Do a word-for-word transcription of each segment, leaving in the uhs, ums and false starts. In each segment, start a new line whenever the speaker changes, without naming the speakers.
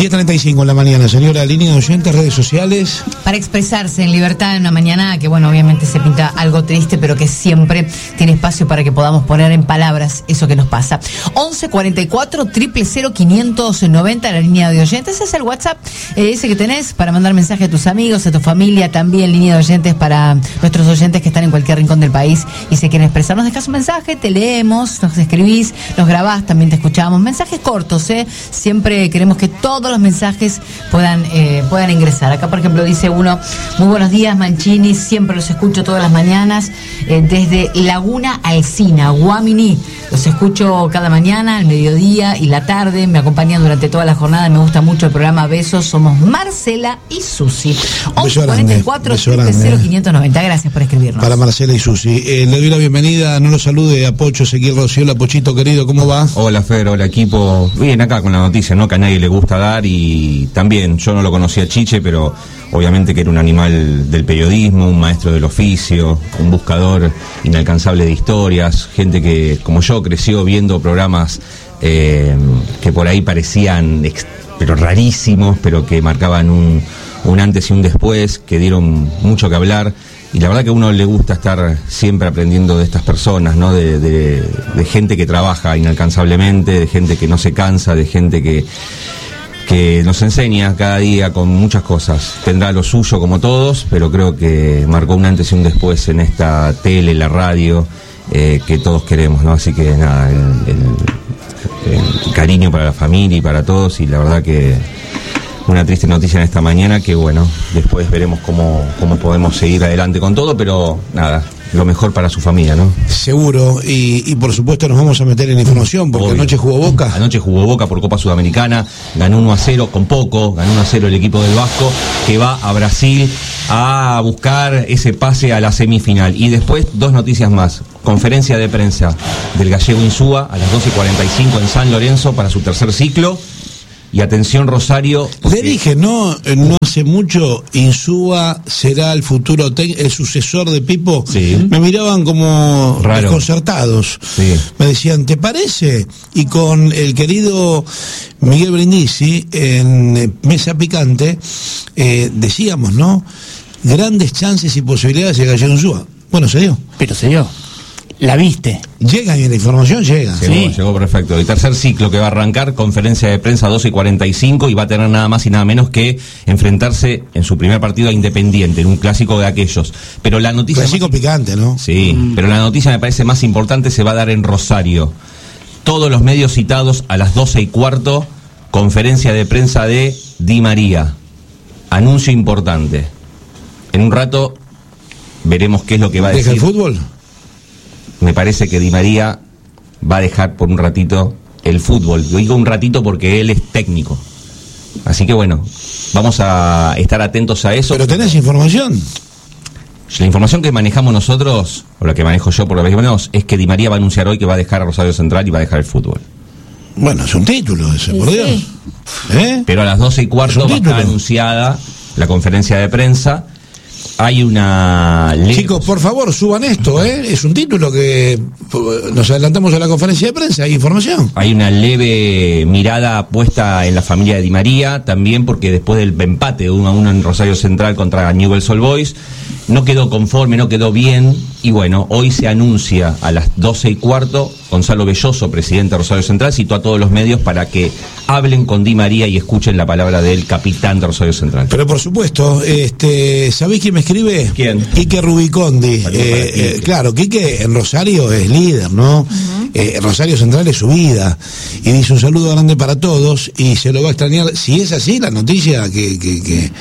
diez treinta y cinco en la mañana, señora. Línea de oyentes, redes sociales.
Para expresarse en libertad en una mañana que, bueno, obviamente se pinta algo triste, pero que siempre tiene espacio para que podamos poner en palabras eso que nos pasa. once cuarenta y cuatro, cero cero cero, quinientos noventa, la línea de oyentes. Ese es el WhatsApp, eh, ese que tenés para mandar mensaje a tus amigos, a tu familia. También línea de oyentes para nuestros oyentes que están en cualquier rincón del país y se quieren expresar. Nos dejas un mensaje, te leemos, nos escribís, nos grabás, también te escuchamos. Mensajes cortos, ¿eh? Siempre queremos que todos los mensajes puedan eh, puedan ingresar. Acá, por ejemplo, dice uno: muy buenos días, Mancini, siempre los escucho todas las mañanas, eh, desde Laguna Alsina, Guamini. Los escucho cada mañana, al mediodía y la tarde, me acompañan durante toda la jornada, me gusta mucho el programa. Besos, somos Marcela y Susi. once cuarenta y cuatro, cero cero, quinientos noventa. Gracias por escribirnos.
Para Marcela y Susi. Eh, le doy la bienvenida, no lo salude a Pocho, Ezequiel Rociola. Pochito querido, ¿cómo va?
Hola Fer, hola equipo. Bien, acá con la noticia, ¿no? Que a nadie le gusta dar, y también yo no lo conocía a Chiche, pero obviamente que era un animal del periodismo, un maestro del oficio, un buscador inalcanzable de historias, gente que, como yo, creció viendo programas eh, que por ahí parecían ex- pero rarísimos, pero que marcaban un, un antes y un después, que dieron mucho que hablar. Y la verdad que a uno le gusta estar siempre aprendiendo de estas personas, ¿no? De, de, de gente que trabaja inalcanzablemente, de gente que no se cansa, de gente que, que nos enseña cada día con muchas cosas. Tendrá lo suyo como todos, pero creo que marcó un antes y un después en esta tele, la radio, eh, que todos queremos, ¿no? Así que nada, el, el, el cariño para la familia y para todos, y la verdad que una triste noticia en esta mañana, que bueno, después veremos cómo, cómo podemos seguir adelante con todo, pero nada, lo mejor para su familia, ¿no?
Seguro, y, y por supuesto nos vamos a meter en información, porque Obvio. Anoche jugó Boca.
Anoche jugó Boca por Copa Sudamericana, ganó uno a cero, con poco, ganó uno a cero el equipo del Vasco, que va a Brasil a buscar ese pase a la semifinal. Y después, dos noticias más. Conferencia de prensa del gallego Insúa a las doce cuarenta y cinco en San Lorenzo para su tercer ciclo. Y atención, Rosario.
Le dije, no, no hace mucho, Insúa será el futuro, te- el sucesor de Pipo.
Sí.
Me miraban como
Raro.
desconcertados.
Sí.
Me decían, ¿te parece? Y con el querido Miguel Brindisi, en eh, Mesa Picante, eh, decíamos, ¿no? Grandes chances y posibilidades de Gallego Insúa. Bueno, se dio.
Pero se dio. La viste.
Llega y la información llega.
Llegó,
Sí.
llegó perfecto. El tercer ciclo que va a arrancar, conferencia de prensa doce y cuarenta y cinco, y va a tener nada más y nada menos que enfrentarse en su primer partido a Independiente, en un clásico de aquellos. Pero la noticia...
Clásico
más...
picante, ¿no?
Sí, mm. pero la noticia me parece más importante se va a dar en Rosario. Todos los medios citados a las doce y cuarto, conferencia de prensa de Di María. Anuncio importante. En un rato veremos qué es lo que va a
¿Deja
decir.
el fútbol?
Me parece que Di María va a dejar por un ratito el fútbol. Lo digo un ratito porque él es técnico. Así que bueno, vamos a estar atentos a eso.
¿Pero tenés información?
La información que manejamos nosotros, o la que manejo yo por lo menos, es que Di María va a anunciar hoy que va a dejar a Rosario Central y va a dejar el fútbol.
Bueno, es un título ese, por
Sí.
Dios. ¿Eh?
Pero a las doce y cuarto va a estar anunciada la conferencia de prensa. Hay una ley...
Chicos, por favor, suban esto, ¿eh? Es un título que nos adelantamos a la conferencia de prensa, hay información.
Hay una leve mirada puesta en la familia de Di María, también porque después del empate de uno a uno en Rosario Central contra Newell's Old Boys, no quedó conforme, no quedó bien, y bueno, hoy se anuncia a las doce y cuarto, Gonzalo Belloso, presidente de Rosario Central, citó a todos los medios para que hablen con Di María y escuchen la palabra del capitán de Rosario Central.
Pero por supuesto, este, ¿sabés quién me escribe?
¿Quién?
Quique Rubicondi.
Saludos para
Eh,
Quique.
eh, claro, Quique en Rosario es líder, ¿no? Uh-huh. Eh, Rosario Central es su vida. Y dice un saludo grande para todos y se lo va a extrañar. Si es así, la noticia que... que, que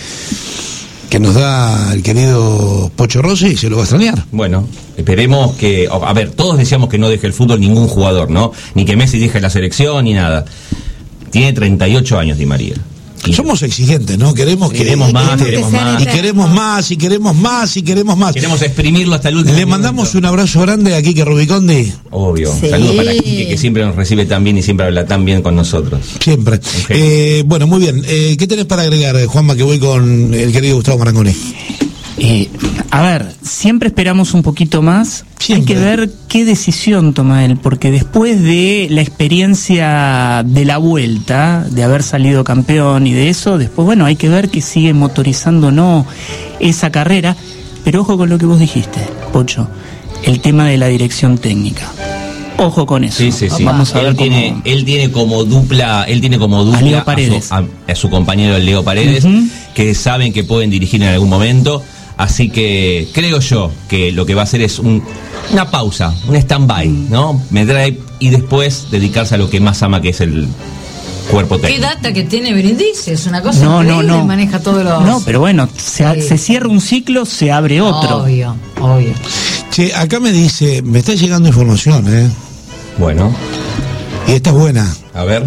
que nos da el querido Pocho Rossi, se lo va a extrañar.
Bueno, esperemos que... A ver, todos decíamos que no deje el fútbol ningún jugador, ¿no? Ni que Messi deje la selección, ni nada. Tiene treinta y ocho años Di María. Y
somos exigentes, ¿no? Queremos que...
Queremos más,
queremos
queremos
que sean
más.
Y queremos más, y queremos más, y queremos más.
Queremos exprimirlo hasta el último
Le mandamos
momento.
un abrazo grande a Quique Rubicondi.
Obvio.
Sí.
Saludos para Quique, que siempre nos recibe tan bien y siempre habla tan bien con nosotros.
Siempre. Eh, bueno, muy bien. Eh, ¿Qué tenés para agregar, Juanma, que voy con el querido Gustavo Marangoni?
Eh, a ver, siempre esperamos un poquito más.
Siempre.
Hay que ver qué decisión toma él, porque después de la experiencia de la vuelta, de haber salido campeón y de eso, después, bueno, hay que ver que sigue motorizando o no esa carrera. Pero ojo con lo que vos dijiste, Pocho, el tema de la dirección técnica. Ojo con eso.
Sí, sí, sí.
Vamos a
él
ver
tiene,
cómo...
él tiene como dupla, él tiene como dupla
A Leo
a,
Paredes.
su, a, a su compañero el Leo Paredes,
Uh-huh.
que saben que pueden dirigir en algún momento. Así que creo yo que lo que va a hacer es un, una pausa, un stand-by, ¿no? Meter ahí y después dedicarse a lo que más ama, que es el cuerpo
Qué
técnico.
data que tiene Brindisi, es una cosa
No, no,
increíble,
no.
maneja todos los...
No, pero bueno, se,
Sí.
se cierra un ciclo, se abre otro.
Obvio, obvio.
Che, acá me dice, me está llegando información, ¿eh?
Bueno,
Y esta es buena.
a ver.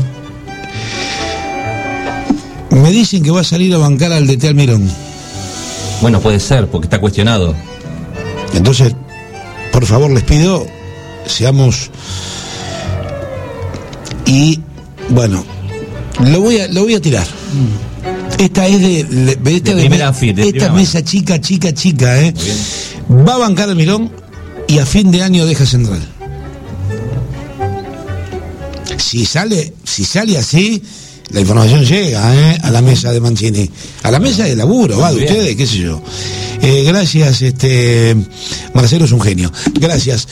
Me dicen que va a salir a bancar al D T Almirón.
Bueno, puede ser, porque está cuestionado.
Entonces, por favor, les pido, seamos... Y, bueno, lo voy a, lo voy a tirar. Esta es de... de- de- esta
De
de-
primera fi- de
esta
primera
es mesa chica, chica, chica, ¿eh?
Muy bien.
Va a bancar Almirón y a fin de año deja Central. Si sale, si sale así, la información llega, ¿eh? A la mesa de Mancini, a la mesa de laburo, va de
Muy bien.
ustedes, qué sé yo. Eh, gracias, este Marcelo es un genio. Gracias.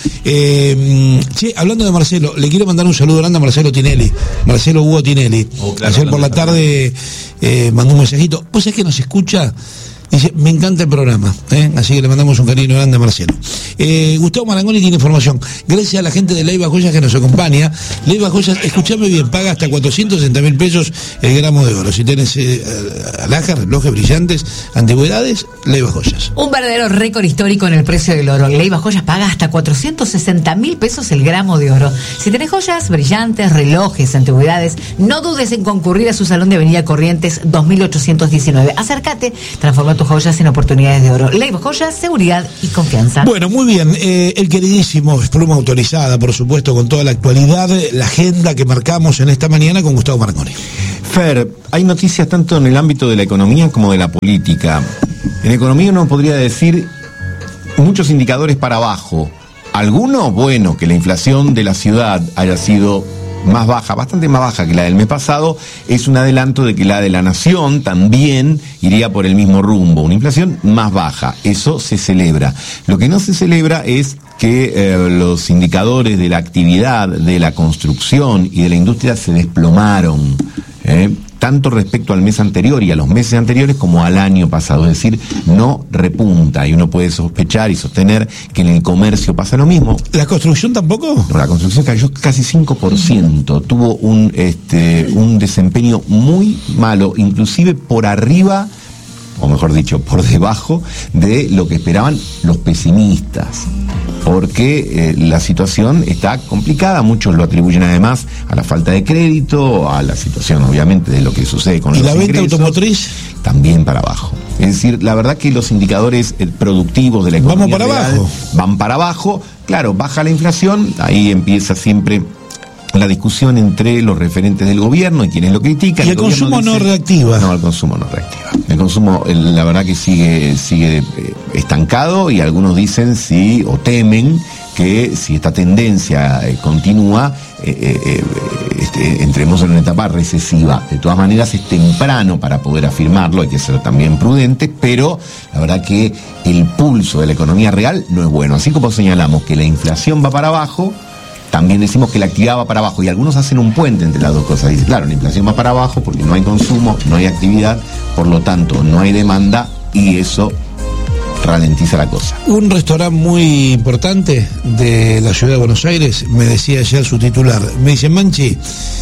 Eh, che, hablando de Marcelo, le quiero mandar un saludo grande a Marcelo Tinelli, Marcelo Hugo Tinelli.
Oh, claro,
Ayer por la
hablando
tarde eh, mandó un mensajito. ¿Vos sabés que nos escucha? Dice, me encanta el programa, ¿eh? Así que le mandamos un cariño grande a Marcelo. Eh, Gustavo Marangoni tiene información. Gracias a la gente de Leiva Joyas que nos acompaña. Leiva Joyas, escuchame bien, paga hasta cuatrocientos sesenta mil pesos el gramo de oro. Si tenés eh, alhajas, relojes brillantes, antigüedades, Leiva Joyas.
Un verdadero récord histórico en el precio del oro. Leiva Joyas paga hasta cuatrocientos sesenta mil pesos el gramo de oro. Si tenés joyas brillantes, relojes, antigüedades, no dudes en concurrir a su salón de Avenida Corrientes dos mil ochocientos diecinueve. Acércate, transforma tus joyas en oportunidades de oro. Leiva Joyas, seguridad y confianza.
Bueno, muy bien. Eh, el queridísimo, pluma autorizada, por supuesto, con toda la actualidad, la agenda que marcamos en esta mañana con Gustavo Marangoni.
Fer, hay noticias tanto en el ámbito de la economía como de la política. En economía uno podría decir muchos indicadores para abajo. Algunos, bueno, que la inflación de la ciudad haya sido más baja, bastante más baja que la del mes pasado, es un adelanto de que la de la nación también iría por el mismo rumbo, una inflación más baja, eso se celebra. Lo que no se celebra es que eh, los indicadores de la actividad, de la construcción y de la industria se desplomaron, ¿eh? tanto respecto al mes anterior y a los meses anteriores como al año pasado, es decir, no repunta, y uno puede sospechar y sostener que en el comercio pasa lo mismo.
¿La construcción tampoco?
La construcción cayó casi cinco por ciento, tuvo un, este, un desempeño muy malo, inclusive por arriba, o mejor dicho, por debajo de lo que esperaban los pesimistas. Porque eh, la situación está complicada, muchos lo atribuyen además a la falta de crédito, a la situación obviamente de lo que sucede con
¿Y
los
la venta
ingresos,
automotriz?
también para abajo. Es decir, la verdad que los indicadores eh, productivos de la economía
Vamos para
real
abajo.
van para abajo. Claro, baja la inflación, ahí empieza siempre la discusión entre los referentes del gobierno y quienes lo critican.
Y el
gobierno
consumo no
dice-
reactiva.
No, el consumo no reactiva. El consumo, el- la verdad que sigue, sigue eh, estancado, y algunos dicen sí, o temen que si esta tendencia eh, continúa, eh, eh, eh, este, entremos en una etapa recesiva. De todas maneras, es temprano para poder afirmarlo, hay que ser también prudente, pero la verdad que el pulso de la economía real no es bueno. Así como señalamos que la inflación va para abajo, también decimos que la actividad va para abajo, y algunos hacen un puente entre las dos cosas. Dicen, claro, la inflación va para abajo porque no hay consumo, no hay actividad, por lo tanto no hay demanda, y eso ralentiza la cosa.
Un restaurante muy importante de la ciudad de Buenos Aires, me decía ayer su titular, me dice, Manchi,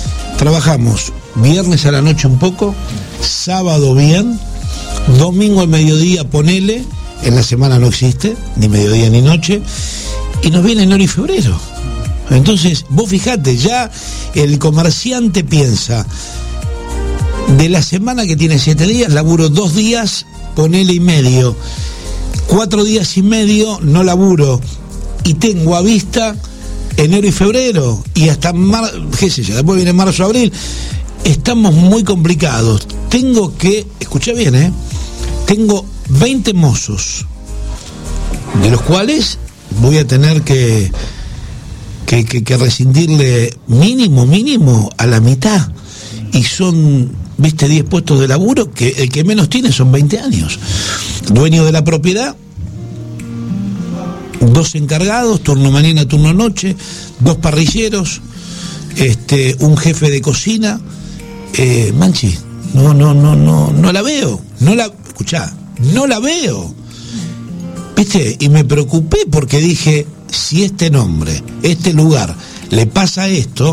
trabajamos viernes a la noche un poco, sábado bien, domingo al mediodía ponele, en la semana no existe, ni mediodía ni noche, y nos viene enero y febrero. Entonces, vos fijate, ya el comerciante piensa, de la semana que tiene siete días, laburo dos días, ponele y medio, cuatro días y medio no laburo, y tengo a vista enero y febrero, y hasta mar, qué sé yo, después viene marzo, abril, estamos muy complicados. Tengo que, escucha bien, ¿eh? Tengo veinte mozos, de los cuales voy a tener que, que, que, que rescindirle mínimo, mínimo a la mitad. Y son, viste, diez puestos de laburo, que el que menos tiene son veinte años. Dueño de la propiedad, dos encargados, turno mañana, turno noche, dos parrilleros, este, un jefe de cocina. Eh, Manchi, no, no, no, no, no la veo, no la, escuchá, no la veo. ¿Viste? Y me preocupé porque dije, si este nombre, este lugar, le pasa esto,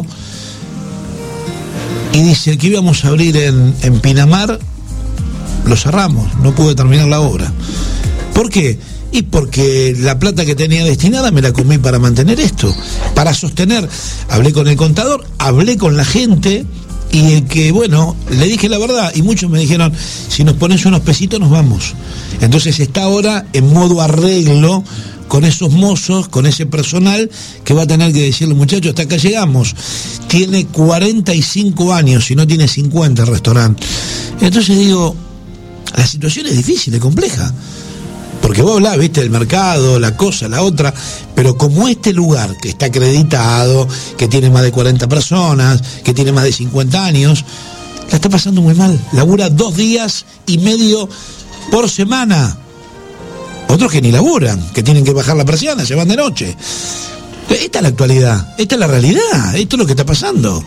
y dice que íbamos a abrir en, en Pinamar, lo cerramos, no pude terminar la obra. ¿Por qué? Y porque la plata que tenía destinada me la comí para mantener esto, para sostener. Hablé con el contador, hablé con la gente, y el que, bueno, le dije la verdad, y muchos me dijeron, si nos pones unos pesitos nos vamos. Entonces está ahora en modo arreglo con esos mozos, con ese personal, que va a tener que decirle, muchachos, hasta acá llegamos. Tiene cuarenta y cinco años, y no tiene cincuenta el restaurante. Entonces digo, la situación es difícil, es compleja. Porque vos hablás, viste, del mercado, la cosa, la otra, pero como este lugar que está acreditado, que tiene más de cuarenta personas, que tiene más de cincuenta años, la está pasando muy mal. Labura dos días y medio por semana. Otros que ni laburan, que tienen que bajar la persiana, se van de noche. Esta es la actualidad, esta es la realidad, esto es lo que está pasando.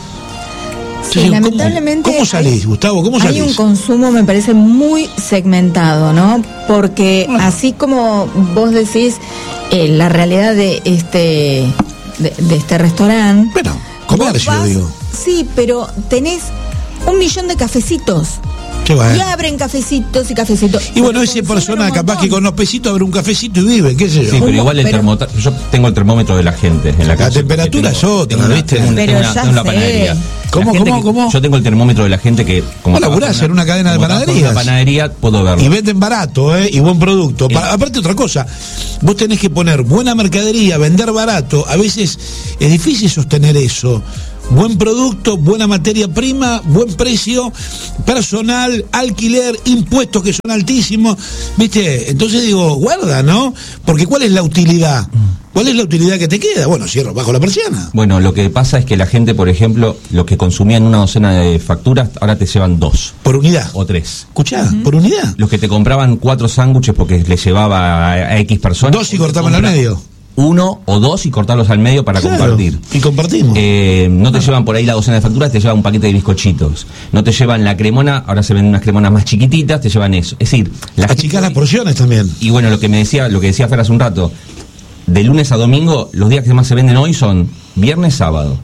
Sí,
Entonces,
lamentablemente
¿Cómo, cómo salís,
hay,
Gustavo? ¿Cómo salís?
Hay un consumo, me parece, muy segmentado, ¿no? Porque bueno, así como vos decís, eh, la realidad de este de, de este restaurante...
Bueno, comercio,
vas,
digo.
Sí, pero tenés un millón de cafecitos.
Qué bueno.
Y abren cafecitos y cafecitos.
Y bueno, esa persona capaz que con los pesitos abre un cafecito y vive, qué sé yo.
Sí, pero igual el
pero,
termómetro, yo tengo el termómetro de la gente en la casa.
La temperatura es otra, ¿viste?
Tengo una,
pero
tengo una,
ya
tengo una
sé.
panadería.
¿Cómo, cómo,
que,
cómo?
Yo tengo el termómetro de la gente que... Como
¿Vos laburás en una cadena de panaderías?
En una panadería puedo verlo.
Y venden barato, ¿eh? Y buen producto. Pa- aparte otra cosa, vos tenés que poner buena mercadería, vender barato. A veces es difícil sostener eso. Buen producto, buena materia prima, buen precio, personal, alquiler, impuestos que son altísimos, ¿viste? Entonces digo, guarda, ¿no? Porque ¿cuál es la utilidad? ¿Cuál es la utilidad que te queda? Bueno, cierro bajo la persiana.
Bueno, lo que pasa es que la gente, por ejemplo, lo que consumían una docena de facturas, ahora te llevan dos.
Por unidad.
O tres.
Escuchá, uh-huh. Por unidad.
Los que te compraban cuatro sándwiches porque les llevaba a, a X personas.
Dos y cortaban al medio.
Uno o dos y cortarlos al medio para claro, compartir.
Y compartimos.
Eh, no te ah. llevan por ahí la docena de facturas, te llevan un paquete de bizcochitos. No te llevan la cremona, ahora se venden unas cremonas más chiquititas, te llevan eso. Es decir,
la achicás las porciones también.
Y bueno, lo que me decía, lo que decía Fer hace un rato, de lunes a domingo, los días que más se venden hoy son viernes, sábado.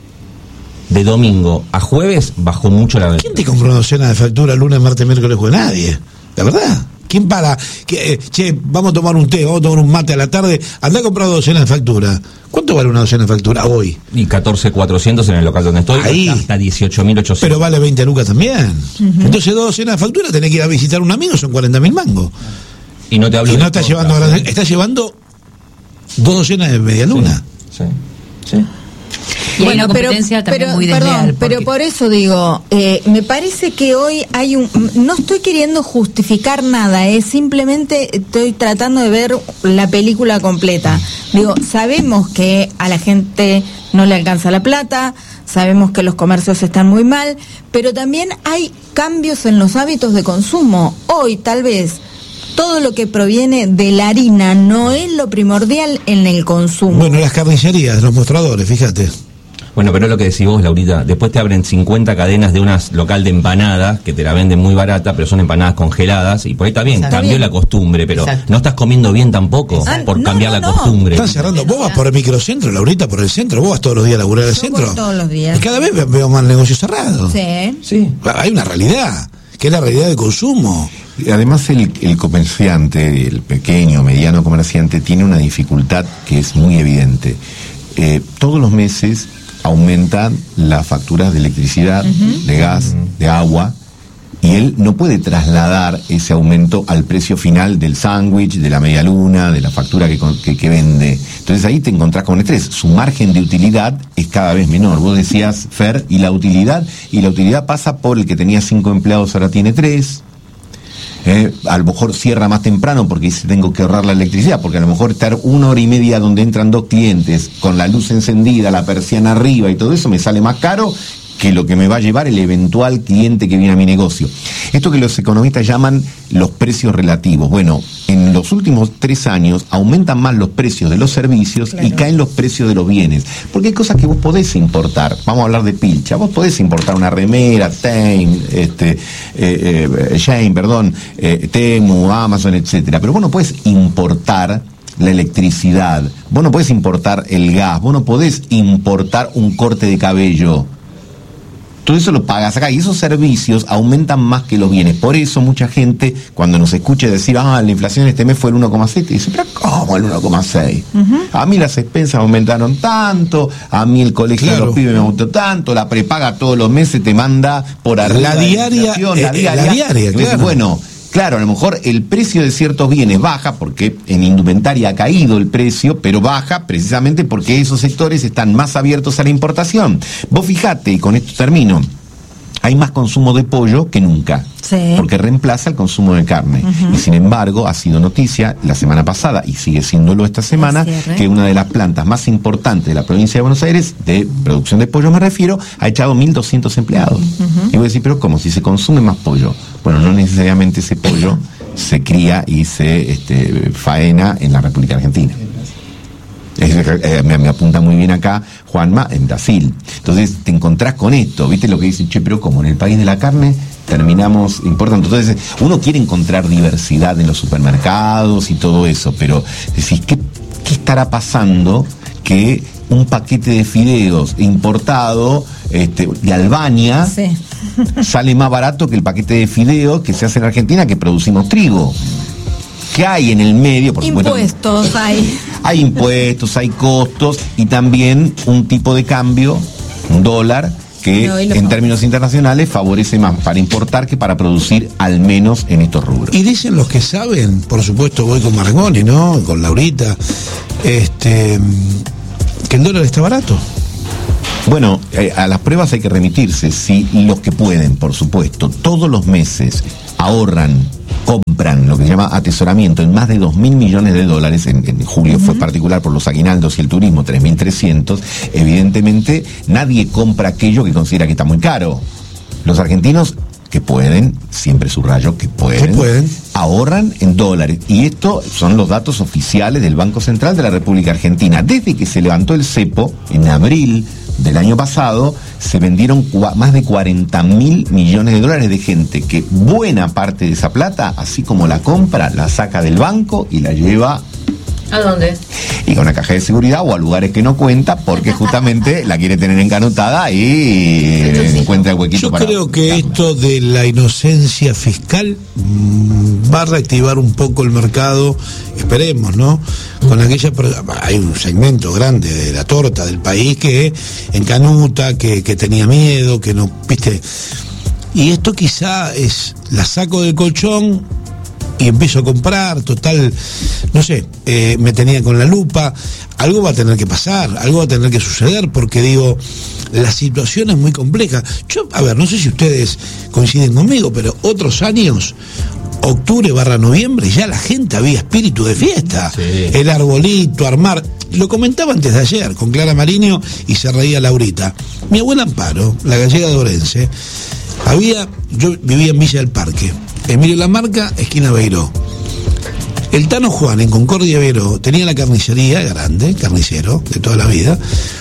De domingo a jueves bajó mucho la venta.
¿Quién te compró una docena de facturas lunes, martes, miércoles, jueves? Nadie. La verdad. ¿Quién para? Que, eh, che, vamos a tomar un té, vamos a tomar un mate a la tarde. Andá a comprar docena de factura. ¿Cuánto vale una docena de factura hoy?
Y catorce mil cuatrocientos en el local donde estoy.
Ahí.
Hasta dieciocho mil ochocientos.
Pero vale veinte lucas también. Uh-huh. Entonces dos docenas de factura tenés que ir a visitar a un amigo, son cuarenta mil mangos.
Y no te hablo
y
de
no estás llevando, ahora, estás llevando dos docenas de media luna.
Sí, sí. sí.
Y bueno, la competencia pero, también
pero,
muy
perdón,
desleal.
Pero por eso digo, eh, me parece que hoy hay un... No estoy queriendo justificar nada, eh, simplemente estoy tratando de ver la película completa. Digo, sabemos que a la gente no le alcanza la plata, sabemos que los comercios están muy mal, pero también hay cambios en los hábitos de consumo. Hoy, tal vez, todo lo que proviene de la harina no es lo primordial en el consumo.
Bueno, las carnicerías, los mostradores, fíjate.
Bueno, pero es lo que decís vos, Laurita. Después te abren cincuenta cadenas de unas local de empanadas que te la venden muy barata, pero son empanadas congeladas. Y por ahí está bien, Exacto. cambió bien. la costumbre, pero Exacto. no estás comiendo bien tampoco Exacto. por no, cambiar no, la no. costumbre.
Están cerrando. Vos vas por el microcentro, Laurita, por el centro. Vos vas todos los días a laburar al centro.
Voy todos los días.
Y cada vez veo más negocios cerrados.
Sí.
sí. Hay una realidad, que es la realidad del consumo.
Además, el, el comerciante, el pequeño, mediano comerciante, tiene una dificultad que es muy evidente. Eh, todos los meses aumentan las facturas de electricidad, uh-huh. de gas, uh-huh. de agua, y él no puede trasladar ese aumento al precio final del sándwich, de la media luna, de la factura que, que, que vende. Entonces ahí te encontrás con estrés. Su margen de utilidad es cada vez menor. Vos decías, Fer, y la utilidad, y la utilidad pasa por el que tenía cinco empleados, ahora tiene tres. Eh, a lo mejor cierra más temprano porque dice tengo que ahorrar la electricidad, porque a lo mejor estar una hora y media donde entran dos clientes con la luz encendida, la persiana arriba y todo eso me sale más caro que lo que me va a llevar el eventual cliente que viene a mi negocio. Esto que los economistas llaman los precios relativos. Bueno, en los últimos tres años aumentan más los precios de los servicios, claro, y caen los precios de los bienes. Porque hay cosas que vos podés importar. Vamos a hablar de pilcha. Vos podés importar una remera, Tame, este, eh, eh, Shane, perdón, eh, Temu, Amazon, etcétera. Pero vos no podés importar la electricidad. Vos no podés importar el gas. Vos no podés importar un corte de cabello. Todo eso lo pagas acá y esos servicios aumentan más que los bienes. Por eso mucha gente, cuando nos escucha decir, ah, la inflación este mes fue el uno coma siete, dice, pero ¿cómo el uno coma seis? Uh-huh. A mí las expensas aumentaron tanto, a mí el colegio, claro, de los pibes me aumentó tanto, la prepaga todos los meses te manda por arriba
la diaria,
la,
la diaria,
la diaria,
claro.
Dice, bueno, claro, a lo mejor el precio de ciertos bienes baja, porque en indumentaria ha caído el precio, pero baja precisamente porque esos sectores están más abiertos a la importación. Vos fijate, y con esto termino, hay más consumo de pollo que nunca, sí, porque reemplaza el consumo de carne. Uh-huh. Y sin embargo, ha sido noticia la semana pasada, y sigue siéndolo esta semana, que una de las plantas más importantes de la provincia de Buenos Aires, de producción de pollo me refiero, ha echado mil doscientos empleados. Uh-huh. Y voy a decir, pero ¿cómo? Si se consume más pollo. Bueno, no necesariamente ese pollo se cría y se este, faena en la República Argentina. Es, eh, me, me apunta muy bien acá Juanma, en Brasil. Entonces te encontrás con esto, ¿viste lo que dicen? Che, pero como en el país de la carne terminamos importando. Entonces uno quiere encontrar diversidad en los supermercados y todo eso, pero decís, ¿qué, qué estará pasando que un paquete de fideos importado este, de Albania, sí, sale más barato que el paquete de fideos que se hace en Argentina, que producimos trigo? ¿Qué hay en el medio? Por
impuestos
supuesto,
hay.
Hay impuestos, hay costos y también un tipo de cambio, un dólar, que no, en términos internacionales favorece más para importar que para producir, al menos en estos rubros.
Y dicen los que saben, por supuesto voy con Margoni, ¿no? Con Laurita, este, que el dólar está barato.
Bueno, eh, a las pruebas hay que remitirse, si los que pueden, por supuesto, todos los meses ahorran, compran lo que se llama atesoramiento en más de dos mil millones de dólares, en, en julio, uh-huh, fue particular por los aguinaldos y el turismo, tres mil trescientos, evidentemente nadie compra aquello que considera que está muy caro. Los argentinos que pueden, siempre subrayo que pueden,
que pueden,
ahorran en dólares. Y estos son los datos oficiales del Banco Central de la República Argentina. Desde que se levantó el cepo, en abril del año pasado, se vendieron cua- más de cuarenta mil millones de dólares de gente que buena parte de esa plata, así como la compra, la saca del banco y la lleva...
¿A dónde?
Y a una caja de seguridad o a lugares que no cuenta, porque justamente la quiere tener encanutada y encuentra el huequito.
Yo
para
creo que esto de la inocencia fiscal mmm, va a reactivar un poco el mercado, esperemos, ¿no? Con aquella, hay un segmento grande de la torta del país que encanuta, que, que tenía miedo, que no, viste. Y esto quizá es, la saco del colchón y empiezo a comprar, total, no sé, eh, me tenía con la lupa, algo va a tener que pasar, algo va a tener que suceder, porque digo, la situación es muy compleja. Yo, a ver, no sé si ustedes coinciden conmigo, pero otros años, octubre barra noviembre, ya la gente había espíritu de fiesta, sí, el arbolito, armar, lo comentaba antes de ayer con Clara Mariño y se reía Laurita. Mi abuela Amparo, la gallega de Orense, había, yo vivía en Villa del Parque, Emilio Lamarca, esquina Beiró. El Tano Juan, en Concordia Beiró, tenía la carnicería grande, carnicero, de toda la vida,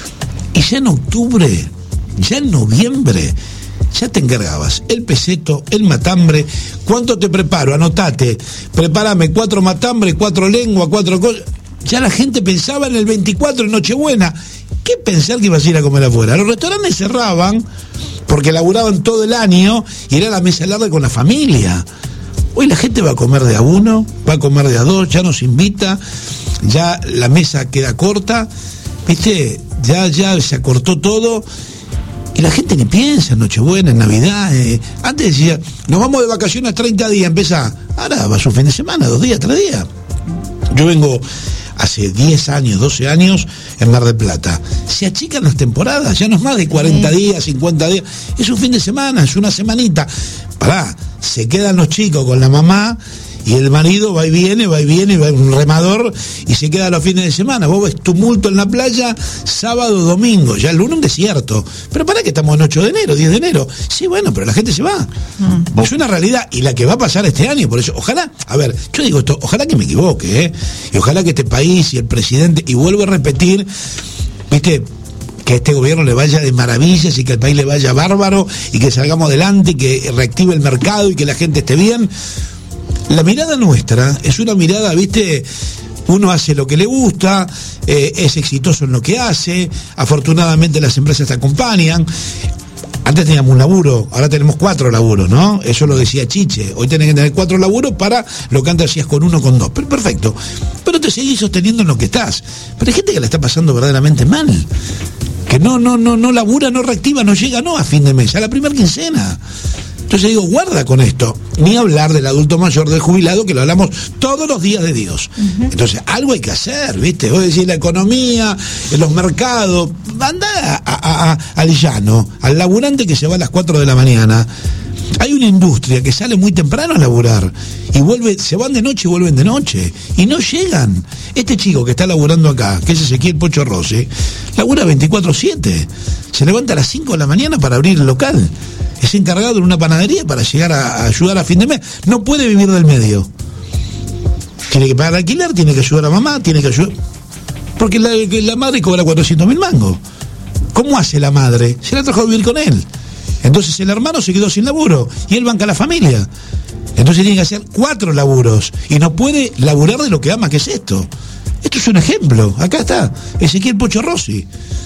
y ya en octubre, ya en noviembre, ya te encargabas el peseto, el matambre. ¿Cuánto te preparo? Anotate, prepárame cuatro matambres, cuatro lenguas, cuatro cosas. Ya la gente pensaba en el veinticuatro, en Nochebuena. ¿Qué pensar que ibas a ir a comer afuera? Los restaurantes cerraban porque laburaban todo el año y era la mesa larga con la familia. Hoy la gente va a comer de a uno, va a comer de a dos, ya nos invita, ya la mesa queda corta, ¿viste? Ya, ya se acortó todo y la gente ni piensa en Nochebuena, en Navidad. Eh. Antes decía, nos vamos de vacaciones treinta días, empezá. Ahora va su fin de semana, dos días, tres días. Yo vengo hace diez años, doce años en Mar del Plata. Se achican las temporadas, ya no es más de cuarenta días, cincuenta días. Es un fin de semana, es una semanita. Pará, se quedan los chicos con la mamá y el marido va y viene, va y viene, va un remador y se queda los fines de semana. Vos ves tumulto en la playa sábado, domingo, ya el lunes un desierto. Pero para que estamos en ocho de enero, diez de enero. Sí, bueno, pero la gente se va. Mm. Es una realidad y la que va a pasar este año. Por eso, ojalá, a ver, yo digo esto, ojalá que me equivoque, ¿eh? Y ojalá que este país y el presidente, y vuelvo a repetir, viste, que a este gobierno le vaya de maravillas y que al país le vaya bárbaro y que salgamos adelante y que reactive el mercado y que la gente esté bien. La mirada nuestra es una mirada, viste, uno hace lo que le gusta, eh, es exitoso en lo que hace, afortunadamente las empresas te acompañan. Antes teníamos un laburo, ahora tenemos cuatro laburos, ¿no? Eso lo decía Chiche. Hoy tenés que tener cuatro laburos para lo que antes hacías con uno, con dos. Pero perfecto. Pero te seguís sosteniendo en lo que estás. Pero hay gente que la está pasando verdaderamente mal. Que no, no, no, no labura, no reactiva, no llega, no a fin de mes, a la primera quincena. Entonces digo, guarda con esto. Ni hablar del adulto mayor, del jubilado, que lo hablamos todos los días de Dios. Uh-huh. Entonces, algo hay que hacer, ¿viste? Vos decís la economía, los mercados. Anda a, a, a, al llano, al laburante que se va a las cuatro de la mañana. Hay una industria que sale muy temprano a laburar y vuelve, se van de noche y vuelven de noche y no llegan. Este chico que está laburando acá, que es Ezequiel Pocho Rossi, labura veinticuatro siete. Se levanta a las cinco de la mañana para abrir el local. Es encargado en una panadería para llegar a, a ayudar a fin de mes. No puede vivir del medio. Tiene que pagar alquiler, tiene que ayudar a mamá, tiene que ayudar... Porque la, la madre cobra cuatrocientos mil mangos. ¿Cómo hace la madre? Se la trajo a vivir con él. Entonces el hermano se quedó sin laburo y él banca a la familia. Entonces tiene que hacer cuatro laburos y no puede laburar de lo que ama, que es esto. Esto es un ejemplo. Acá está Ezequiel Pocho Rossi.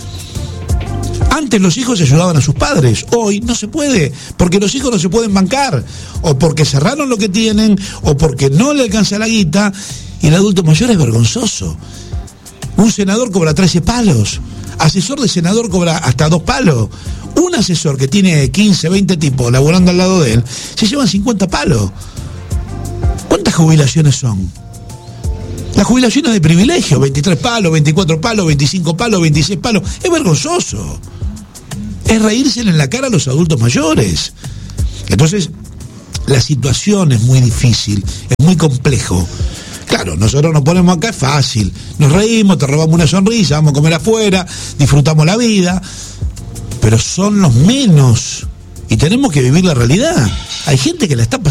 Antes los hijos ayudaban a sus padres, hoy no se puede, porque los hijos no se pueden bancar, o porque cerraron lo que tienen, o porque no le alcanza la guita, y el adulto mayor es vergonzoso. Un senador cobra trece palos, asesor de senador cobra hasta dos palos, un asesor que tiene quince, veinte tipos laborando al lado de él, se llevan cincuenta palos. ¿Cuántas jubilaciones son? Las jubilaciones de privilegio, veintitrés palos, veinticuatro palos, veinticinco palos, veintiséis palos, es vergonzoso. Es reírse en la cara a los adultos mayores. Entonces, la situación es muy difícil, es muy complejo. Claro, nosotros nos ponemos acá, es fácil. Nos reímos, te robamos una sonrisa, vamos a comer afuera, disfrutamos la vida. Pero son los menos. Y tenemos que vivir la realidad. Hay gente que la está pasando